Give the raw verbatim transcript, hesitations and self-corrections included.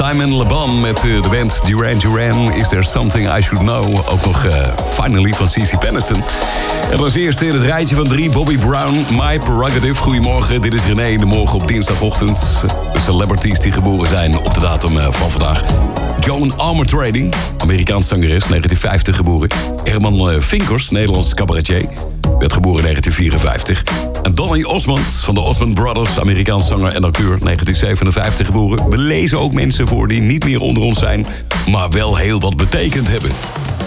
Simon Le Bon met uh, de band Duran Duran. Is There Something I Should Know? Ook nog uh, Finally van C C Peniston. En als eerste in het rijtje van drie Bobby Brown, My Prerogative. Goedemorgen, dit is René in de morgen op dinsdagochtend. De celebrities die geboren zijn op de datum uh, van vandaag. Joan Armatrading, Amerikaans zangeres, negentien vijftig geboren. Herman uh, Vinkers, Nederlands cabaretier, werd geboren in negentien vierenvijftig. En Donny Osmond van de Osmond Brothers, Amerikaans zanger en acteur, negentien zevenenvijftig geboren. We lezen ook mensen voor die niet meer onder ons zijn, maar wel heel wat betekend hebben.